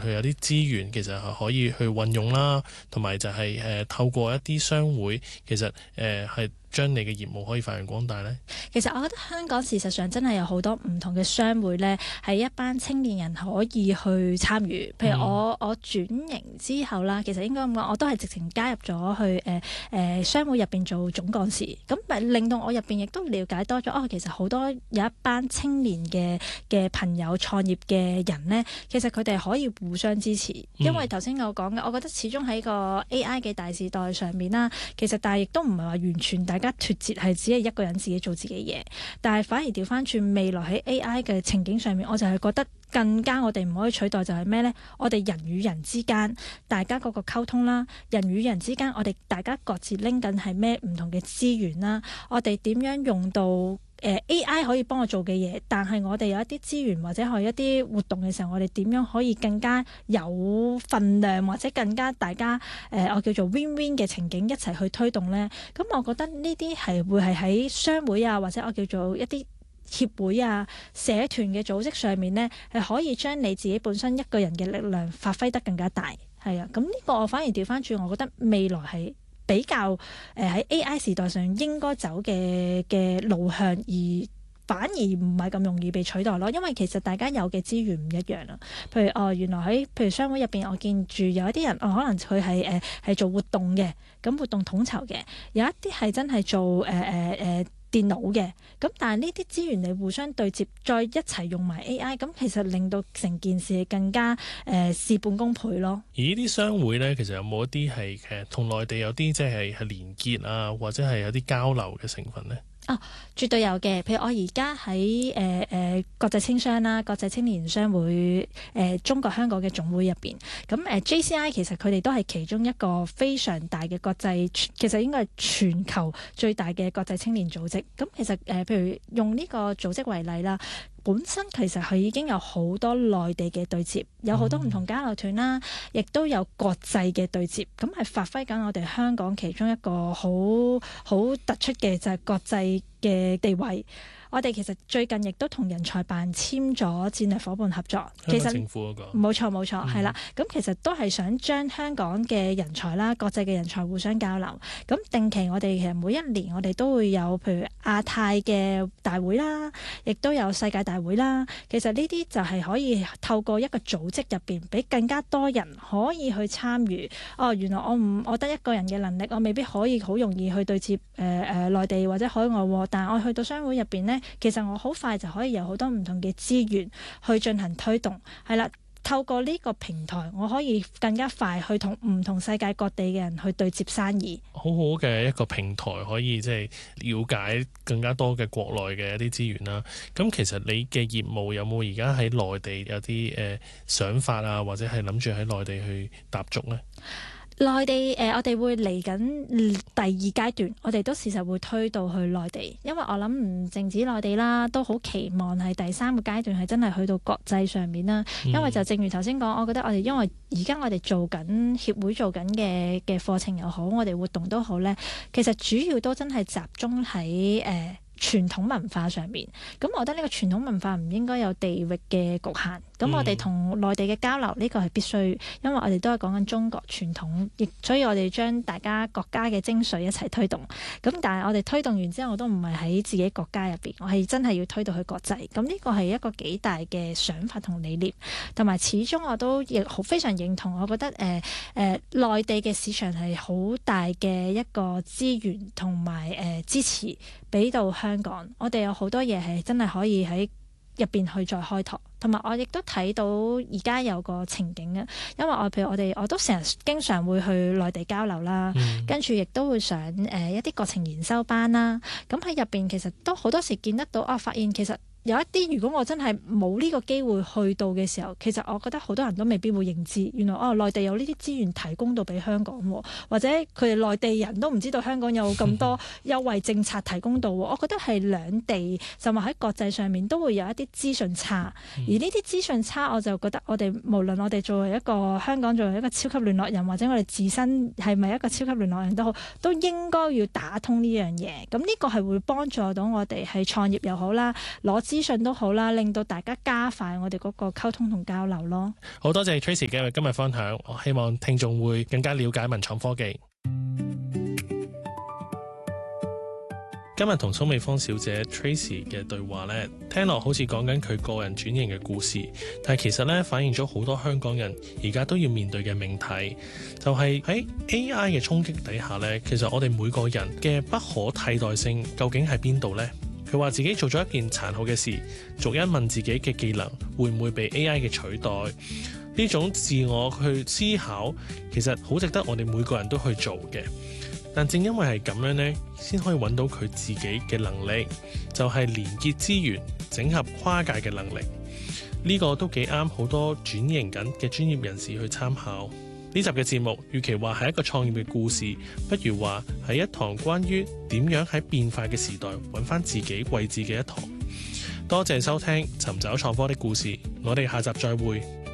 佢有啲資源其實係可以去運用啦，同埋就係透過一啲商會，其實係將你嘅業務可以發揚光大呢？ 其實我覺得香港事實上真係有好多唔同嘅商會呢，係一班青年人可以去參與。譬如我轉型之後啦，其實應該咁講，我都係直情加入咗去商會入邊做總幹事，咁咪令到我入邊亦都了解多咗。其實好多有一班青年嘅朋友創業嘅人呢，其實佢哋可以互相支持。因為頭先我講嘅，我覺得始終喺個 AI 嘅大時代上面啦，其實但係亦都唔係話完全大家脫節係只係一個人自己做自己嘢，但係反而調翻轉未來喺 AI 嘅情景上面，我就係覺得更加我哋唔可以取代就係咩呢？我哋人與人之間大家嗰個溝通啦，人與人之間我哋大家各自拎緊係咩唔同嘅資源啦，我哋點樣用到AI 可以幫我做嘅嘢，但係我哋有一啲資源或者係一啲活動嘅時候，我哋點樣可以更加有份量或者更加大家我叫做 win-win 嘅情景一齊去推動呢？咁我覺得呢啲係會係喺商會啊，或者我叫做一啲協會啊、社團嘅組織上面呢，係可以將你自己本身一個人嘅力量發揮得更加大。係啊，咁呢個我反而調翻轉，我覺得未來係比較喺 AI 時代上應該走嘅路向，而反而唔係咁容易被取代咯。因為其實大家有嘅資源唔一樣啦。譬如原來喺譬如商會入邊，我見住有一啲人可能佢係做活動嘅，咁活動統籌嘅，有一啲係真係做電腦嘅，咁但係呢啲資源你互相對接，再一齊用埋 AI， 咁其實令到成件事更加事半功倍咯。 而呢啲商會呢，其實有冇一啲係同內地有啲即係連結啊，或者係有啲交流嘅成分呢？ 絕對有嘅。譬如我而家喺國際青商啦、國際青年商會中國香港嘅總會入邊，咁JCI 其實佢哋都係其中一個非常大嘅國際，其實應該係全球最大嘅國際青年組織。咁其實譬如用呢個組織為例啦。本身其實佢已經有好多內地嘅對接，有好多唔同交流團啦，亦都有國際嘅對接，咁係發揮緊我哋香港其中一個好突出嘅就係國際嘅地位。我哋其實最近亦都同人才辦簽咗戰略夥伴合作， 香港政府嗰個冇錯係啦。咁其實都係想將香港嘅人才啦、國際嘅人才互相交流。咁定期我哋其實每一年我哋都會有譬如亞太嘅大會啦，亦都有世界大會啦。其實呢啲就係可以透過一個組織入邊，俾更加多人可以去參與。原來我得一個人嘅能力，我未必可以好容易去對接內地或者海外，但係我去到商會入邊呢。其實我好快就可以有好多唔同嘅資源去進行推動，係啦。透過呢個平台，我可以更加快去同唔同世界各地嘅人去對接生意。 好好嘅一個平台，可以即係了解更加多嘅國內嘅一啲資源啦。咁其實你嘅業務有冇而家喺內地有啲想法啊，或者係諗住喺內地去踏足呢？ 內地我哋會嚟緊第二階段，我哋都事實會推到去內地，因為我諗唔淨止內地啦，都好期望係第三個階段係真係去到國際上面啦。因為就正如頭先講，我覺得我哋因為而家我哋做緊協會做緊嘅課程又好，我哋活動都好呢，其實主要都真係集中喺傳統文化上面。咁我覺得呢個傳統文化唔應該有地域嘅局限。咁我哋同內地嘅交流呢個係必須，因為我哋都係講緊中國傳統，亦所以我哋將大家國家嘅精髓一齊推動。咁但係我哋推動完之後，我都唔係喺自己國家入邊，我係真係要推到去國際。咁呢個係一個幾大嘅想法同理念，同埋始終我都亦非常認同。我覺得內地嘅市場係好大嘅一個資源同埋支持俾到香港。我哋有好多嘢係真係可以喺入邊去再開拓。同埋我亦都睇到而家有個情景啊，因為譬如我都成日經常會去內地交流啦，跟住亦都會上一啲國情研修班啦。咁喺入邊其實都好多時見得到發現其實有一啲如果我真係冇呢個機會去到嘅時候，其實我覺得好多人都未必會認知，原來內地有呢啲資源提供到俾香港，或者佢哋內地人都唔知道香港有咁多優惠政策提供到。我覺得係兩地甚至喺國際上面都會有一啲資訊差。而呢啲資訊差，我就覺得我哋無論我哋作為一個香港作為一個超級聯絡人，或者我哋自身係咪一個超級聯絡人都好，都應該要打通呢樣嘢。咁呢個係會幫助到我哋係創業又好啦，攞資資訊都好啦，令到大家加快我哋嗰個溝通同交流咯。 好多謝 Tracy 嘅今日分享，我希望聽眾會更加了解文創科技。今日同蘇美芳小姐 Tracy 嘅對話呢，聽落好似講緊佢個人轉型嘅故事，但係其實呢，反映咗好多香港人而家都要面對嘅命題，就係喺 AI 嘅衝擊底下呢，其實我哋每個人嘅不可替代性究竟喺邊度呢？佢話自己做咗一件殘酷嘅事，逐一問自己嘅技能會唔會被 AI 嘅取代？呢種自我去思考，其實好值得我哋每個人都去做嘅。但正因為係咁樣呢，先可以揾到佢自己嘅能力，就係連結資源、整合跨界嘅能力。呢個都幾啱好多轉型緊嘅專業人士去參考。呢集嘅節目，與其話係一個創業嘅故事，不如話係一堂關於點樣喺變化嘅時代揾翻自己位置嘅一堂。多謝收聽《尋找創科的故事》，我哋下集再會。